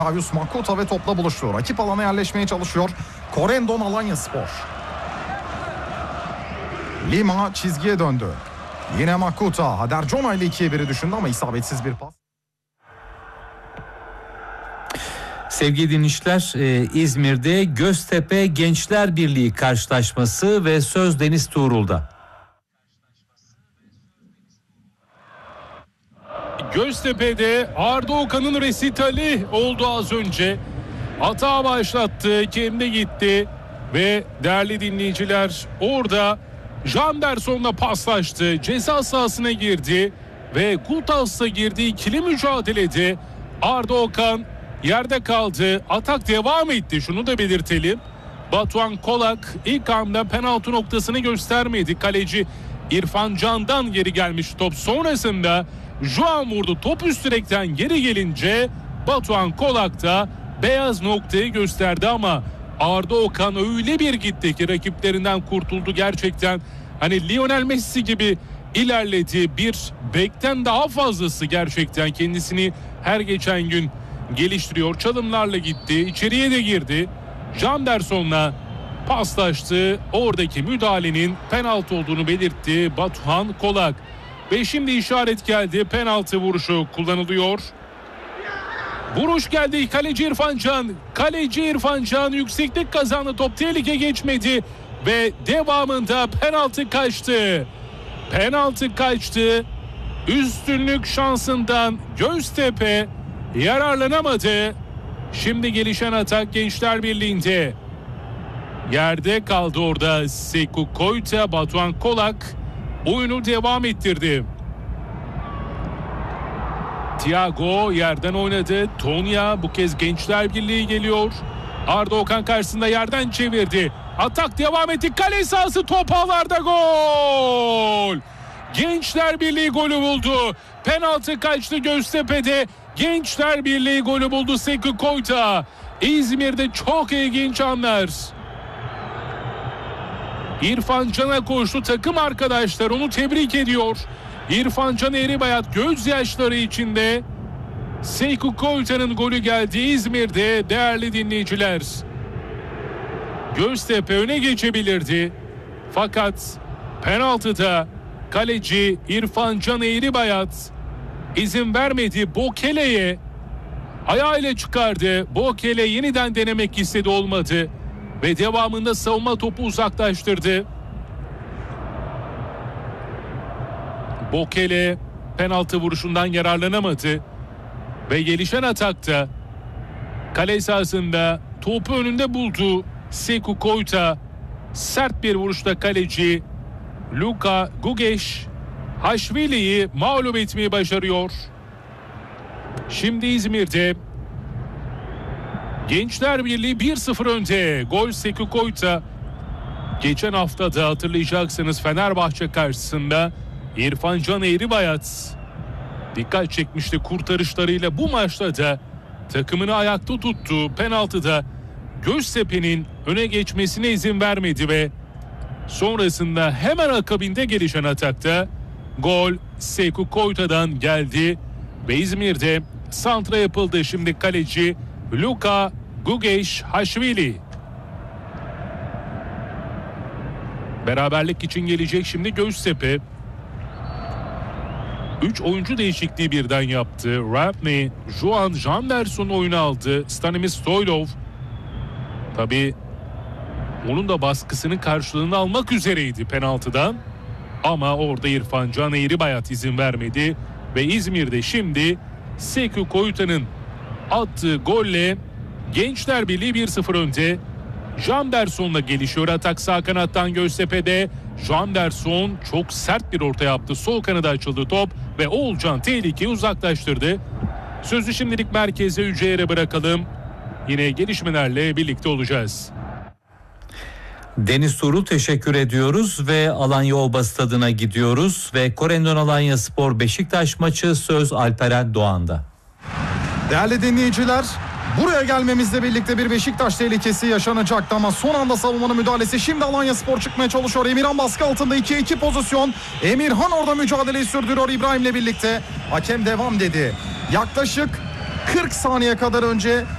Ayus Makuta ve topla buluştu. Rakip alana yerleşmeye çalışıyor. Corendon Alanyaspor. Lima çizgiye döndü. Yine Makuta. Hader Jona ile 2'ye 1'i düşündü ama isabetsiz bir pas. Sevgili dinleyiciler, İzmir'de Göztepe Gençler Birliği karşılaşması ve söz Deniz Tuğrul'da. Göztepe'de Arda Okan'ın resitali oldu az önce. Hata başlattı, kendi gitti ve değerli dinleyiciler orada Janderson'la paslaştı. Ceza sahasına girdi ve Kultas'la girdi. İkili mücadelede Arda Okan yerde kaldı. Atak devam etti. Şunu da belirtelim. Batuhan Kolak ilk anda penaltı noktasını göstermedi. Kaleci İrfan Can'dan geri gelmiş top. Sonrasında Juan vurdu. Top üst direkten geri gelince Batuhan Kolak da beyaz noktayı gösterdi ama Arda Okan öyle bir gitti ki rakiplerinden kurtuldu gerçekten. Hani Lionel Messi gibi ilerledi. Bir bekten daha fazlası gerçekten kendisini her geçen gün geliştiriyor. Çalımlarla gitti. İçeriye de girdi. Janderson'la paslaştı. Oradaki müdahalenin penaltı olduğunu belirtti Batuhan Kolak. Ve şimdi işaret geldi. Penaltı vuruşu kullanılıyor. Vuruş geldi. Kaleci İrfan Can. Kaleci İrfan Can yükseklik kazandı. Top tehlike geçmedi. Ve devamında penaltı kaçtı. Penaltı kaçtı. Üstünlük şansından Göztepe yararlanamadı. Şimdi gelişen atak Gençler Birliği'nde. Yerde kaldı orada Sekou Koyta. Batuhan Kolak oyunu devam ettirdi. Thiago yerden oynadı. Tonya bu kez Gençler Birliği geliyor. Arda Okan karşısında yerden çevirdi. Atak devam etti. Kale sahası top ağlarda, gol. Gençler Birliği golü buldu. Penaltı kaçtı Göztepe'de. Gençler Birliği golü buldu Sekou Koyta. İzmir'de çok ilginç anlar. İrfan Can'a koştu. Takım arkadaşlar onu tebrik ediyor. İrfan Can Eğribayat gözyaşları içinde. Sekou Koyta'nın golü geldi İzmir'de değerli dinleyiciler. Göztepe öne geçebilirdi. Fakat penaltıda kaleci İrfan Can Eğribayat izin vermedi. Bokele'ye ayağıyla çıkardı. Bokele yeniden denemek istedi, olmadı. Ve devamında savunma topu uzaklaştırdı. Bokele penaltı vuruşundan yararlanamadı. Ve gelişen atakta kale sahasında topu önünde buldu Sekou Koyta. Sert bir vuruşta kaleci Luka Gugesh Haşvili'yi mağlup etmeyi başarıyor. Şimdi İzmir'de Gençler Birliği 1-0 önde. Gol Sekou Koyta. Geçen hafta da hatırlayacaksınız Fenerbahçe karşısında İrfan Can Eğribayat dikkat çekmişti kurtarışlarıyla. Bu maçta da takımını ayakta tuttu. Penaltıda Göztepe'nin öne geçmesine izin vermedi ve sonrasında hemen akabinde gelişen atakta gol Sekou Koyta'dan geldi ve İzmir'de santra yapıldı. Şimdi kaleci Luka Gugesh Haşvili. Beraberlik için gelecek şimdi Göztepe. 3 oyuncu değişikliği birden yaptı. Rapney, Juan Janderson oyunu aldı. Stanimis Stoylov. Tabii onun da baskısının karşılığını almak üzereydi penaltıdan. Ama orada İrfan Can Eğribayat izin vermedi. Ve İzmir'de şimdi Sekou Koyta'nın attığı golle Gençler Birliği 1-0 önde. Janderson'la gelişiyor atak sağ kanattan Göztepe'de. Janderson çok sert bir orta yaptı. Sol kanada açıldı top ve Oğulcan tehlikeyi uzaklaştırdı. Sözü şimdilik merkeze Yüceğir'e bırakalım. Yine gelişmelerle birlikte olacağız. Deniz Tuğrul teşekkür ediyoruz ve Alanya Obası stadına gidiyoruz ve Corendon Alanyaspor Beşiktaş maçı söz Alperen Doğan'da. Değerli dinleyiciler, buraya gelmemizle birlikte bir Beşiktaş tehlikesi yaşanacaktı ama son anda savunmanın müdahalesi. Şimdi Alanyaspor çıkmaya çalışıyor. Emirhan baskı altında 2-2 pozisyon. Emirhan orada mücadeleyi sürdürüyor İbrahim'le birlikte. Hakem devam dedi. Yaklaşık 40 saniye kadar önce